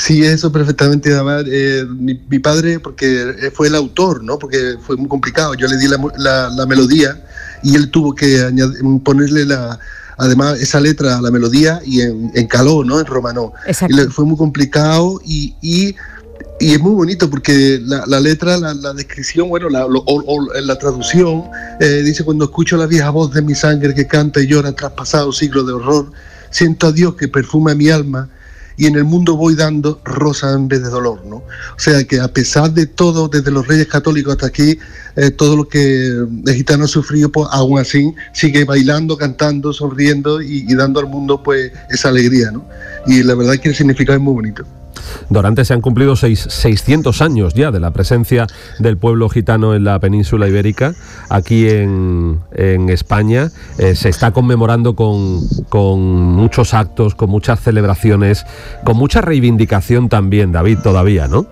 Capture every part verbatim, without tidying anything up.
Sí, eso perfectamente. Además, eh, mi, mi padre, porque fue el autor, ¿no? Porque fue muy complicado. Yo le di la, la, la melodía y él tuvo que añadir, ponerle la, además esa letra a la melodía y en, en caló, ¿no? En romano. Exacto. Y le, fue muy complicado y, y, y es muy bonito porque la, la letra, la, la descripción, bueno, la, lo, o, o, la traducción eh, dice: cuando escucho la vieja voz de mi sangre que canta y llora tras pasados siglos de horror, siento a Dios que perfuma mi alma y en el mundo voy dando rosa en vez de dolor, ¿no? O sea que a pesar de todo, desde los Reyes Católicos hasta aquí, eh, todo lo que el gitano ha sufrido, pues aún así sigue bailando, cantando, sonriendo y, y dando al mundo pues esa alegría, ¿no? Y la verdad es que el significado es muy bonito. Durante se han cumplido seis, seiscientos años ya de la presencia del pueblo gitano en la península ibérica. Aquí en, en España eh, se está conmemorando con, con muchos actos, con muchas celebraciones, con mucha reivindicación también, David, todavía, ¿no?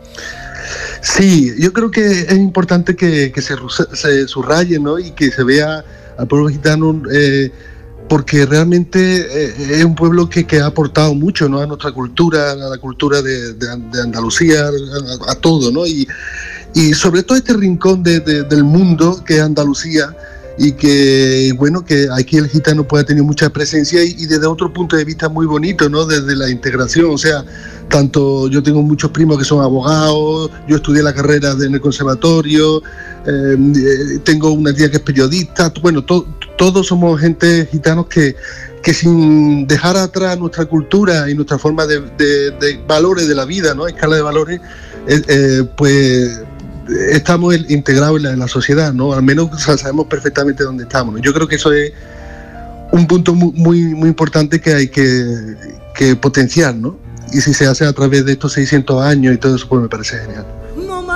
Sí, yo creo que es importante que, que se, se subraye, ¿no? Y que se vea al pueblo gitano, eh, porque realmente eh, es un pueblo que, que ha aportado mucho, ¿no? A nuestra cultura, a la cultura de, de, de Andalucía, a, a todo, ¿no? Y, y sobre todo este rincón de, de, del mundo que es Andalucía, y que, bueno, que aquí el gitano puede tener mucha presencia y, y desde otro punto de vista muy bonito, ¿no? Desde la integración, o sea, tanto yo tengo muchos primos que son abogados, yo estudié la carrera de, en el conservatorio, eh, tengo una tía que es periodista, bueno, to, todos somos gente gitanos que, que sin dejar atrás nuestra cultura y nuestra forma de, de, de valores de la vida, ¿no? Escala de valores, eh, eh, pues estamos integrados en la, en la sociedad, ¿no? Al menos, o sea, sabemos perfectamente dónde estamos, ¿no? Yo creo que eso es un punto muy, muy, muy importante que hay que, que potenciar, ¿no? Y si se hace a través de estos seiscientos años y todo eso, pues me parece genial.